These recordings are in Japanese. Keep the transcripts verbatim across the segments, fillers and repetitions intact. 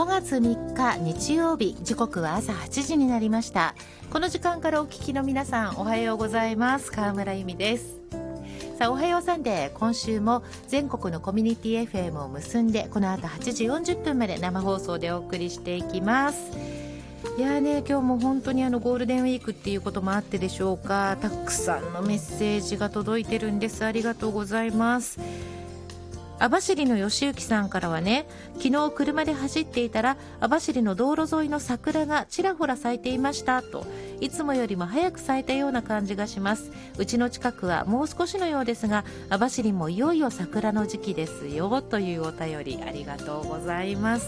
ごがつみっか日曜日、時刻は朝はちじになりました。この時間からお聞きの皆さん、おはようございます。川村由美です。さあ、おはようサンデー、今週も全国のコミュニティ エフエム を結んで、この後はちじよんじゅっぷんまで生放送でお送りしていきます。いやーね、今日も本当にあのゴールデンウィークっていうこともあってでしょうか、たくさんのメッセージが届いてるんです。ありがとうございます。網走の吉行さんからはね、昨日車で走っていたら網走の道路沿いの桜がちらほら咲いていましたと、いつもよりも早く咲いたような感じがします。うちの近くはもう少しのようですが、網走もいよいよ桜の時期ですよというお便り、ありがとうございます。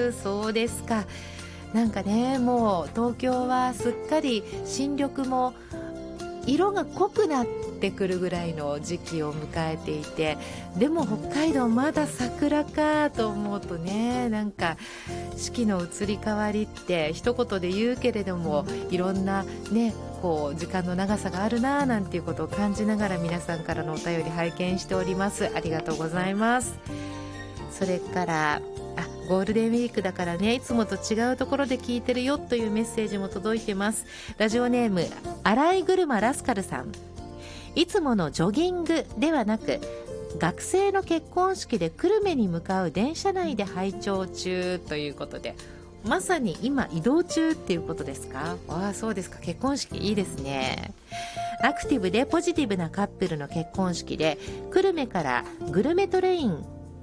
そうですか。なんかね、もう東京はすっかり新緑も色が濃くなってくるぐらいの時期を迎えていて、でも北海道まだ桜かと思うとね、なんか四季の移り変わりって一言で言うけれども、いろんなね、こう時間の長さがあるななんていうことを感じながら皆さんからのお便り拝見しております。ありがとうございます。それからあゴールデンウィークだからね、いつもと違うところで聞いてるよというメッセージも届いてます。ラジオネームアライグルマラスカルさん、いつものジョギングではなく、学生の結婚式で久留米に向かう電車内で拝聴中ということで、まさに今移動中っていうことですか？ああ、そうですか。結婚式いいですね。アクティブでポジティブなカップルの結婚式で、久留米からグルメトレイン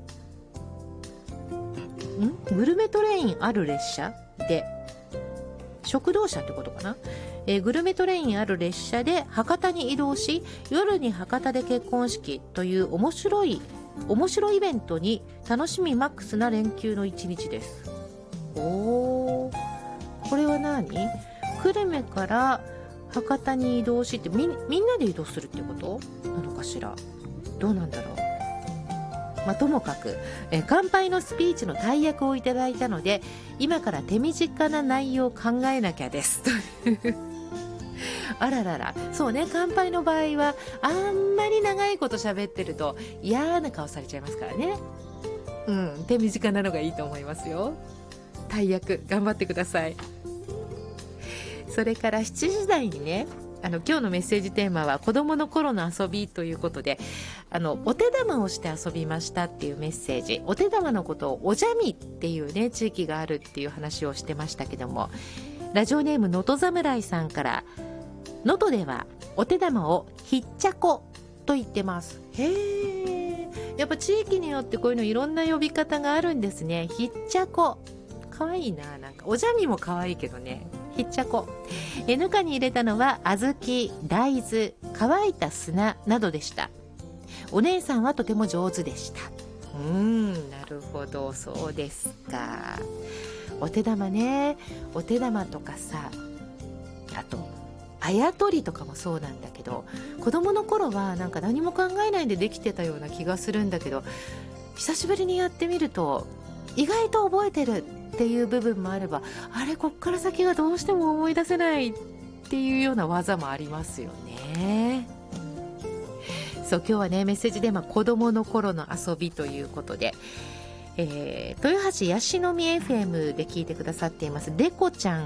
んグルメトレインある列車で、食堂車ってことかな、えー、グルメトレインある列車で博多に移動し、夜に博多で結婚式という面白い面白いイベントに楽しみマックスな連休の一日です。おー、これは何？久留米から博多に移動しって、み、みんなで移動するってことなのかしら。どうなんだろう。まあ、ともかく、え乾杯のスピーチの大役をいただいたので、今から手短な内容を考えなきゃですあららら、そうね、乾杯の場合はあんまり長いこと喋ってると嫌な顔されちゃいますからね。うん、手短なのがいいと思いますよ。大役頑張ってください。それからしちじ台にね、あの今日のメッセージテーマは子どもの頃の遊びということで、あのお手玉をして遊びましたっていうメッセージ、お手玉のことをおじゃみっていうね地域があるっていう話をしてましたけども、ラジオネームのと侍さんから、能登ではお手玉をひっちゃこと言ってます。へー、やっぱ地域によってこういうのいろんな呼び方があるんですね。ひっちゃこ、かわいいな。なんかおじゃみもかわいいけどね、ひっちゃこ。えぬかに入れたのは小豆、大豆、乾いた砂などでした。お姉さんはとても上手でした。うーん、なるほど、そうですか。お手玉ね、お手玉とかさ、あとあやとりとかもそうなんだけど、子供の頃はなんか何も考えないでできてたような気がするんだけど、久しぶりにやってみると意外と覚えてるっていう部分もあれば、あれこっから先がどうしても思い出せないっていうような技もありますよね。そう、今日はねメッセージで、まあ、子供の頃の遊びということで、えー、豊橋ヤシの実 エフエム で聞いてくださっていますデコちゃん